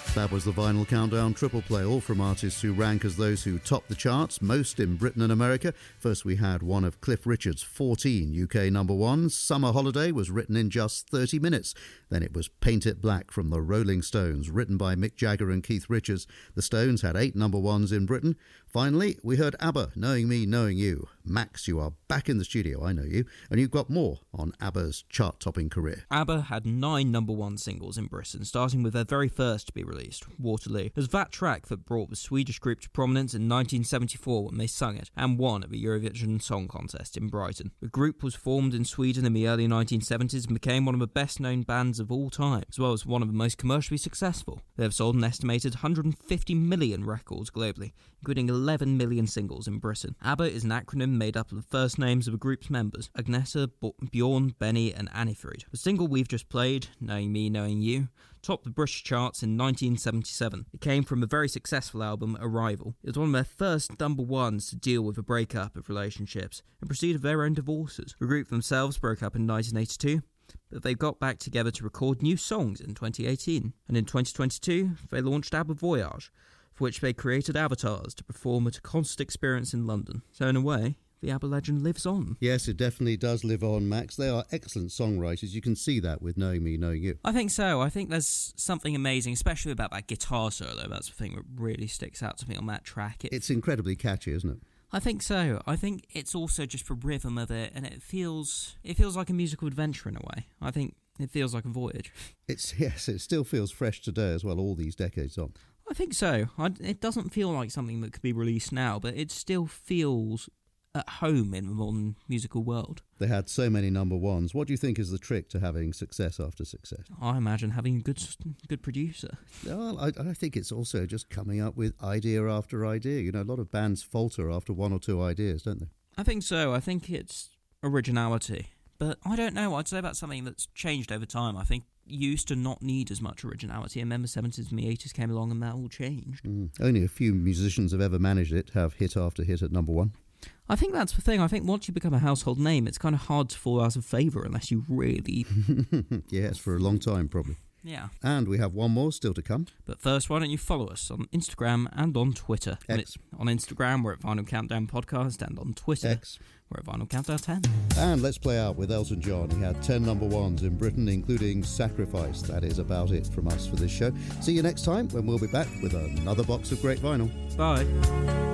That was the Vinyl Countdown Triple Play, all from artists who rank as those who top the charts, most in Britain and America. First we had one of Cliff Richard's 14 UK number ones. Summer Holiday was written in just 30 minutes. Then it was Paint It Black from the Rolling Stones, written by Mick Jagger and Keith Richards. The Stones had 8 number ones in Britain. Finally, we heard ABBA, Knowing Me, Knowing You. Max, you are back in the studio, I know you, and you've got more on ABBA's chart-topping career. ABBA had 9 number one singles in Britain, starting with their very first to be released, Waterloo. It was that track that brought the Swedish group to prominence in 1974 when they sung it, and won at the Eurovision Song Contest in Brighton. The group was formed in Sweden in the early 1970s and became one of the best-known bands of all time, as well as one of the most commercially successful. They have sold an estimated 150 million records globally, including 11 million singles in Britain. ABBA is an acronym made up of the first names of the group's members, Agneta, Bjorn, Benny and Annifrid. The single we've just played, Knowing Me, Knowing You, topped the British charts in 1977. It came from a very successful album, Arrival. It was one of their first number ones to deal with a breakup of relationships and preceded their own divorces. The group themselves broke up in 1982, but they got back together to record new songs in 2018. And in 2022, they launched ABBA Voyage, for which they created avatars to perform at a concert experience in London. So in a way, the ABBA legend lives on. Yes, it definitely does live on, Max. They are excellent songwriters. You can see that with Knowing Me, Knowing You. I think so. I think there's something amazing, especially about that guitar solo. That's the thing that really sticks out to me on that track. It's incredibly catchy, isn't it? I think so. I think it's also just the rhythm of it, and it feels like a musical adventure in a way. I think it feels like a voyage. It still feels fresh today as well, all these decades on. I think so. It doesn't feel like something that could be released now, but it still feels at home in the modern musical world. They had so many number ones. What do you think is the trick to having success after success? I imagine having a good producer. Well, I think it's also just coming up with idea after idea. You know, a lot of bands falter after one or two ideas, don't they? I think so. I think it's originality. But I don't know. I'd say that's something that's changed over time. I think you used to not need as much originality, and then the 70s and the 80s came along and that all changed. Only a few musicians have ever managed it, have hit after hit at number one. I think that's the thing. I think once you become a household name, it's kind of hard to fall out of favour unless you really... Yes, for a long time, probably. Yeah. And we have one more still to come. But first, why don't you follow us on Instagram and on Twitter? X. On Instagram, we're at Vinyl Countdown Podcast, and on Twitter, X. we're at Vinyl Countdown 10. And let's play out with Elton John. He had 10 number ones in Britain, including Sacrifice. That is about it from us for this show. See you next time when we'll be back with another box of great vinyl. Bye.